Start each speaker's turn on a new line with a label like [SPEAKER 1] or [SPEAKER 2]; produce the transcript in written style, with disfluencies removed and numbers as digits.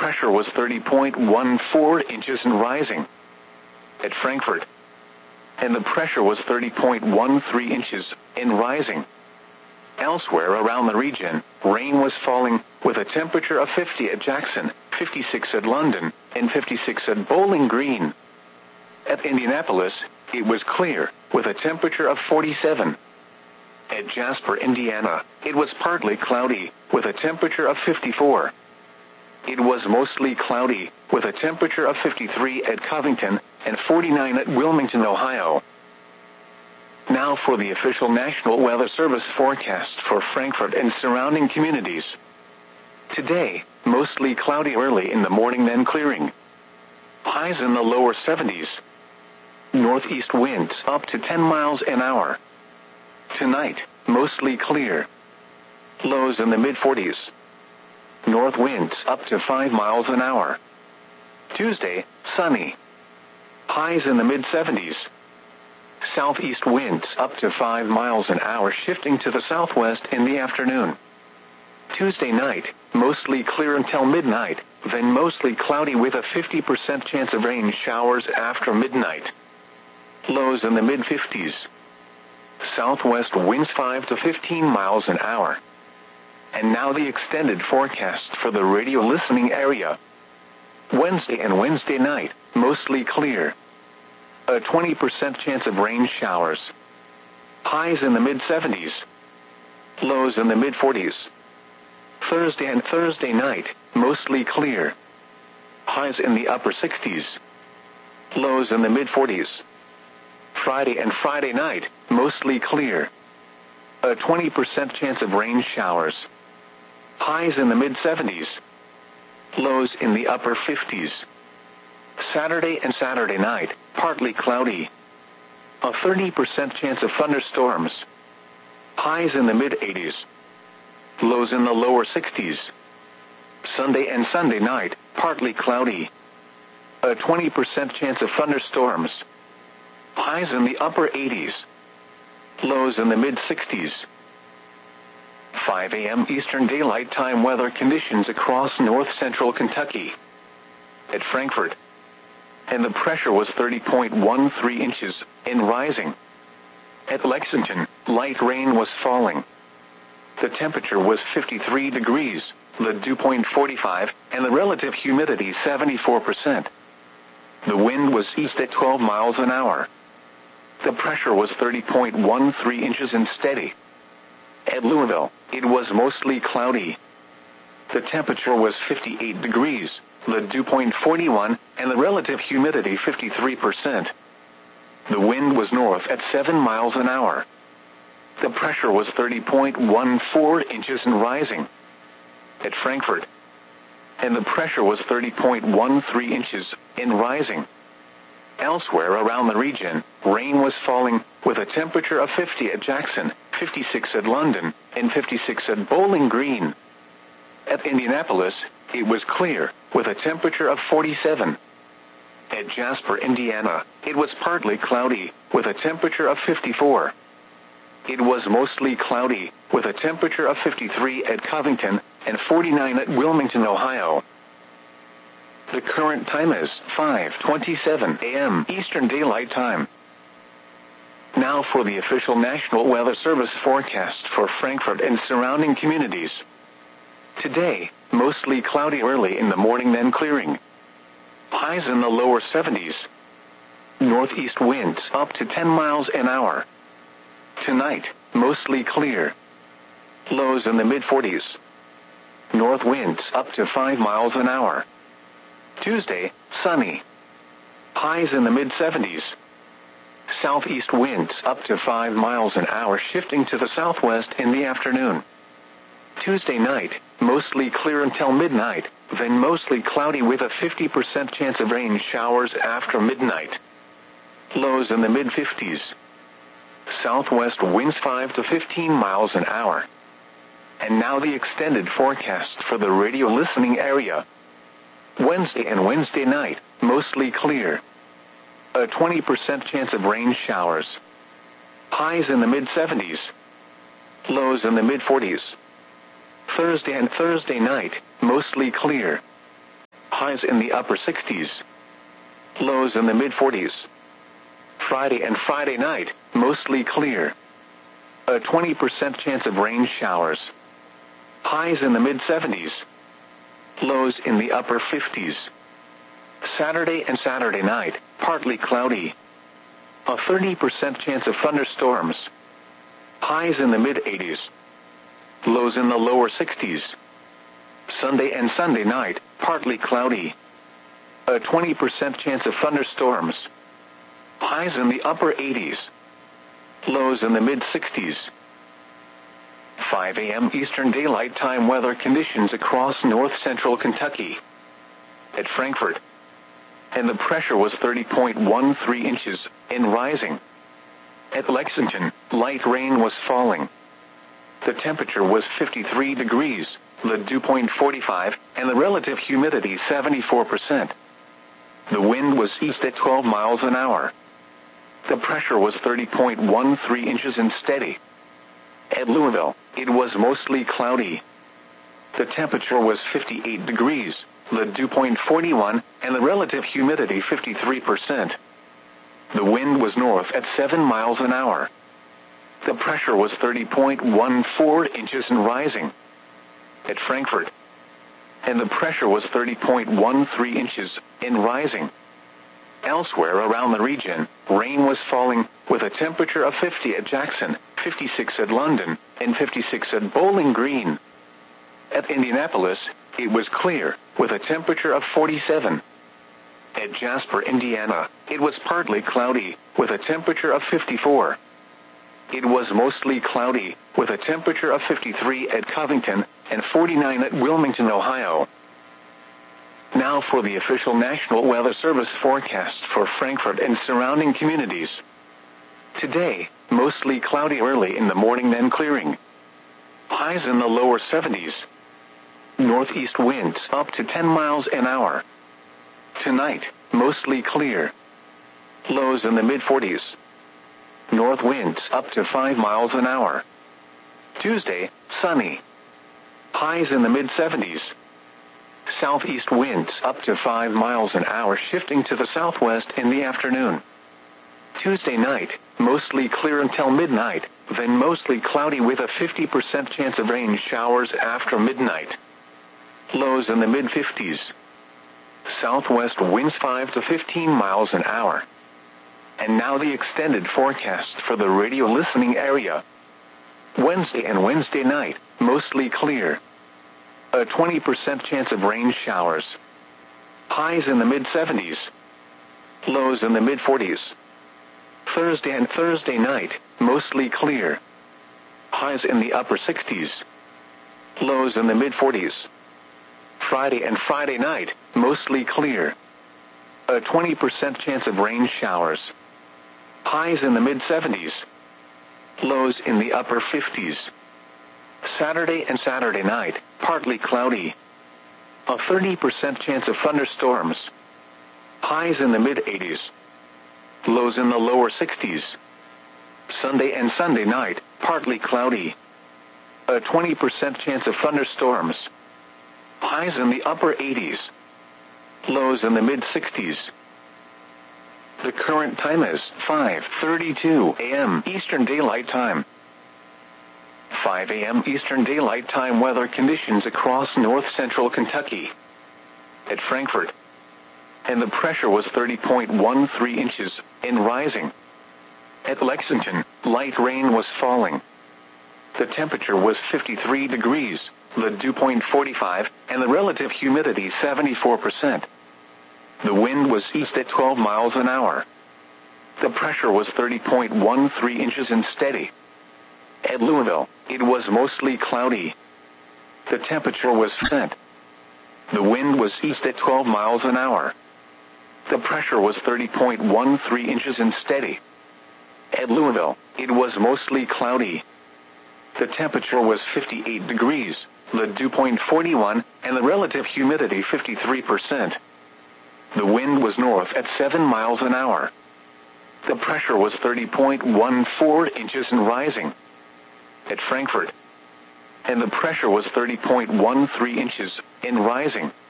[SPEAKER 1] pressure was 30.14 inches and rising. At Frankfurt. And the pressure was 30.13 inches and rising. Elsewhere around the region, rain was falling, with a temperature of 50 at Jackson, 56 at London, and 56 at Bowling Green. At Indianapolis, it was clear, with a temperature of 47. At Jasper, Indiana, it was partly cloudy, with a temperature of 54. It was mostly cloudy, with a temperature of 53 at Covington, and 49 at Wilmington, Ohio. Now for the official National Weather Service forecast for Frankfurt and surrounding communities. Today, mostly cloudy early in the morning, then clearing. Highs in the lower 70s. Northeast winds up to 10 miles an hour. Tonight, mostly clear. Lows in the mid-40s. North winds up to 5 miles an hour. Tuesday, sunny. Highs in the mid-70s. Southeast winds up to 5 miles an hour, shifting to the southwest in the afternoon. Tuesday night, mostly clear until midnight, then mostly cloudy with a 50% chance of rain showers after midnight. Lows in the mid-50s. Southwest winds 5 to 15 miles an hour. And now the extended forecast for the radio listening area. Wednesday and Wednesday night, mostly clear. A 20% chance of rain showers. Highs in the mid-70s. Lows in the mid-40s. Thursday and Thursday night, mostly clear. Highs in the upper 60s. Lows in the mid-40s. Friday and Friday night, mostly clear. A 20% chance of rain showers. Highs in the mid-70s. Lows in the upper 50s. Saturday and Saturday night, partly cloudy. A 30% chance of thunderstorms. Highs in the mid-80s. Lows in the lower 60s. Sunday and Sunday night, partly cloudy. A 20% chance of thunderstorms. Highs in the upper 80s. Lows in the mid-60s. 5 a.m. Eastern Daylight Time weather conditions across north-central Kentucky. At Frankfurt. And the pressure was 30.13 inches and rising. At Lexington, light rain was falling. The temperature was 53 degrees, the dew point 45, and the relative humidity 74%. The wind was east at 12 miles an hour. The pressure was 30.13 inches and steady. At Louisville, it was mostly cloudy. The temperature was 58 degrees, the dew point 41, and the relative humidity 53%. The wind was north at 7 miles an hour. The pressure was 30.14 inches and rising. At Frankfurt. And the pressure was 30.13 inches and rising. Elsewhere around the region, rain was falling, with a temperature of 50 at Jackson, 56 at London, and 56 at Bowling Green. At Indianapolis, it was clear, with a temperature of 47. At Jasper, Indiana, it was partly cloudy, with a temperature of 54. It was mostly cloudy, with a temperature of 53 at Covington, and 49 at Wilmington, Ohio. The current time is 5:27 a.m. Eastern Daylight Time. Now for the official National Weather Service forecast for Frankfurt and surrounding communities. Today, mostly cloudy early in the morning, then clearing. Highs in the lower 70s. Northeast winds up to 10 miles an hour. Tonight, mostly clear. Lows in the mid-40s. North winds up to 5 miles an hour. Tuesday, sunny. Highs in the mid-70s. Southeast winds up to 5 miles an hour, shifting to the southwest in the afternoon. Tuesday night, mostly clear until midnight, then mostly cloudy with a 50% chance of rain showers after midnight. Lows in the mid-50s. Southwest winds 5 to 15 miles an hour. And now the extended forecast for the radio listening area. Wednesday and Wednesday night, mostly clear. A 20% chance of rain showers. Highs in the mid-70s. Lows in the mid-40s. Thursday and Thursday night, mostly clear. highs in the upper 60s. Lows in the mid-40s. Friday and Friday night, mostly clear. A 20% chance of rain showers. Highs in the mid-70s. Lows in the upper 50s. Saturday and Saturday night, partly cloudy. A 30% chance of thunderstorms. Highs in the mid-80s. Lows in the lower 60s. Sunday and Sunday night, partly cloudy. A 20% chance of thunderstorms. Highs in the upper 80s. Lows in the mid-60s. 5 a.m. Eastern Daylight Time weather conditions across north-central Kentucky. At Frankfort. And the pressure was 30.13 inches, and rising. At Lexington, light rain was falling. The temperature was 53 degrees, the dew point 45, and the relative humidity 74%. The wind was east at 12 miles an hour. The pressure was 30.13 inches and steady. At Louisville, it was mostly cloudy. The temperature was 58 degrees, the dew point 41, and the relative humidity 53%. The wind was north at 7 miles an hour. The pressure was 30.14 inches and rising. At Frankfort. And the pressure was 30.13 inches and rising. Elsewhere around the region, rain was falling, with a temperature of 50 at Jackson, 56 at London, and 56 at Bowling Green. At Indianapolis, it was clear, with a temperature of 47. At Jasper, Indiana, it was partly cloudy, with a temperature of 54. It was mostly cloudy, with a temperature of 53 at Covington, and 49 at Wilmington, Ohio. Now for the official National Weather Service forecast for Frankfort and surrounding communities. Today, mostly cloudy early in the morning, then clearing. Highs in the lower 70s. Northeast winds up to 10 miles an hour. Tonight, mostly clear. Lows in the mid-40s. North winds up to 5 miles an hour. Tuesday, sunny. Highs in the mid-70s. Southeast winds up to 5 miles an hour, shifting to the southwest in the afternoon. Tuesday night, mostly clear until midnight, then mostly cloudy with a 50% chance of rain showers after midnight. Lows in the mid-50s. Southwest winds 5 to 15 miles an hour. And now the extended forecast for the radio listening area. Wednesday and Wednesday night, mostly clear. A 20% chance of rain showers. Highs in the mid-70s. Lows in the mid-40s. Thursday and Thursday night, mostly clear. Highs in the upper 60s. Lows in the mid-40s. Friday and Friday night, mostly clear. A 20% chance of rain showers. Highs in the mid-70s. Lows in the upper 50s. Saturday and Saturday night, partly cloudy. A 30% chance of thunderstorms. Highs in the mid-80s. Lows in the lower 60s. Sunday and Sunday night, partly cloudy. A 20% chance of thunderstorms. Highs in the upper 80s. Lows in the mid-60s. The current time is 5:32 a.m. Eastern Daylight Time. 5 a.m. Eastern Daylight Time weather conditions across north-central Kentucky. At Frankfort. And the pressure was 30.13 inches, and rising. At Lexington, light rain was falling. The temperature was 53 degrees, the dew point 45, and the relative humidity 74%. The wind was east at 12 miles an hour. The pressure was 30.13 inches and steady. At Louisville, it was mostly cloudy. The temperature was set. The wind was east at 12 miles an hour. The pressure was 30.13 inches and steady. At Louisville, it was mostly cloudy. The temperature was 58 degrees, the dew point 41, and the relative humidity 53%. The wind was north at 7 miles an hour. The pressure was 30.14 inches and rising. At Frankfort. And the pressure was 30.13 inches and rising.